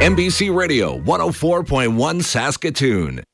MBC Radio 104.1 Saskatoon.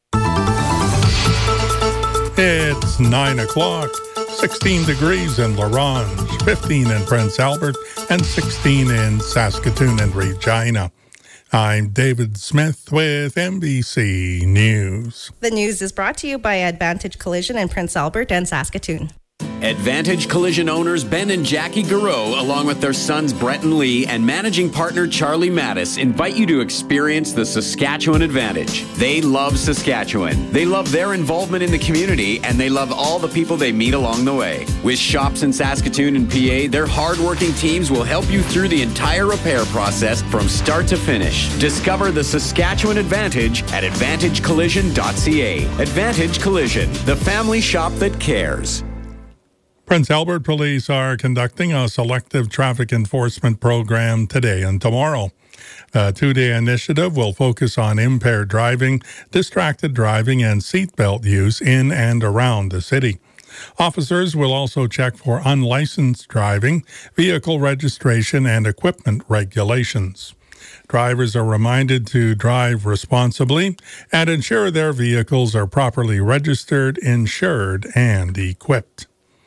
It's 9 o'clock, 16 degrees in La Ronge, 15 in Prince Albert, and 16 in Saskatoon and Regina. I'm David Smith with MBC News. The news is brought to you by Advantage Collision in Prince Albert and Saskatoon. Advantage Collision owners Ben and Jackie Garreau, along with their sons Brett and Lee and managing partner Charlie Mattis, invite you to experience the Saskatchewan Advantage. They love Saskatchewan. They love their involvement in the community, and they love all the people they meet along the way. With shops in Saskatoon and PA, their hardworking teams will help you through the entire repair process from start to finish. Discover the Saskatchewan Advantage at AdvantageCollision.ca. Advantage Collision, the family shop that cares. Prince Albert Police are conducting a selective traffic enforcement program today and tomorrow. The two-day initiative will focus on impaired driving, distracted driving, and seatbelt use in and around the city. Officers will also check for unlicensed driving, vehicle registration, and equipment regulations. Drivers are reminded to drive responsibly and ensure their vehicles are properly registered, insured, and equipped.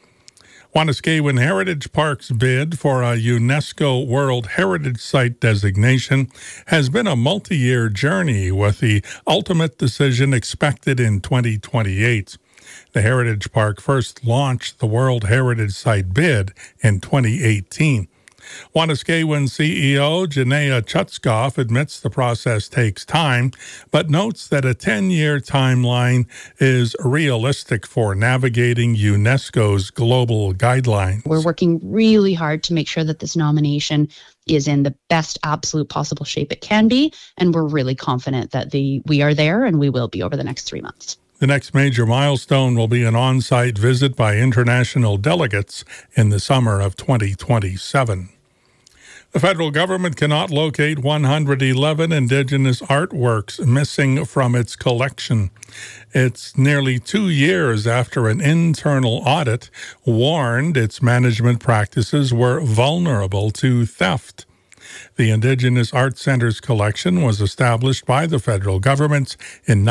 Wanuskewin Heritage Park's bid for a UNESCO World Heritage Site designation has been a multi-year journey, with the ultimate decision expected in 2028. The Heritage Park first launched the World Heritage Site bid in 2018. Wanuskewin CEO Janea Chutskoff admits the process takes time, but notes that a 10-year timeline is realistic for navigating UNESCO's global guidelines. We're working really hard to make sure that this nomination is in the best absolute possible shape it can be, and we're really confident that we are there and we will be over the next 3 months. The next major milestone will be an on-site visit by international delegates in the summer of 2027. The federal government cannot locate 111 Indigenous artworks missing from its collection. It's nearly 2 years after an internal audit warned its management practices were vulnerable to theft. The Indigenous Art Center's collection was established by the federal government in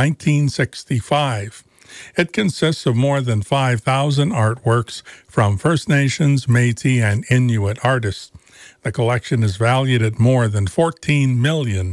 1965. It consists of more than 5,000 artworks from First Nations, Métis, and Inuit artists. The collection is valued at more than $14 million.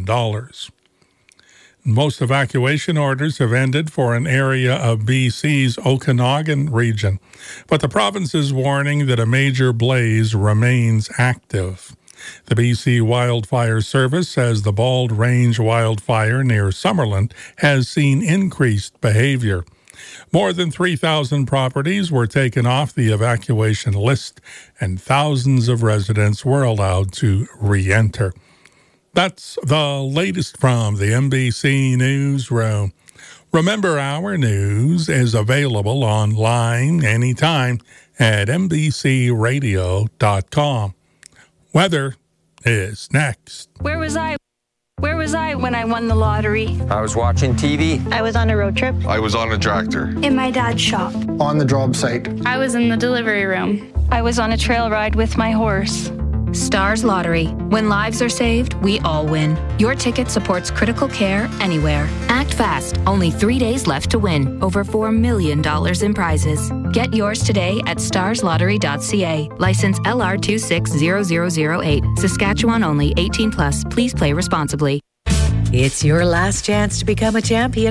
Most evacuation orders have ended for an area of BC's Okanagan region, but the province is warning that a major blaze remains active. The BC Wildfire Service says the Bald Range wildfire near Summerland has seen increased behavior. More than 3,000 properties were taken off the evacuation list, and thousands of residents were allowed to re-enter. That's the latest from the MBC Newsroom. Remember, our news is available online anytime at mbcradio.com. Weather is next. Where was I when I won the lottery? I was watching TV. I was on a road trip. I was on a tractor. In my dad's shop. On the job site. I was in the delivery room. I was on a trail ride with my horse. Stars Lottery. When lives are saved, we all win. Your ticket supports critical care anywhere. Act fast. Only 3 days left to win. Over $4 million in prizes. Get yours today at starslottery.ca. License LR260008. Saskatchewan only. 18+. Please play responsibly. It's your last chance to become a champion.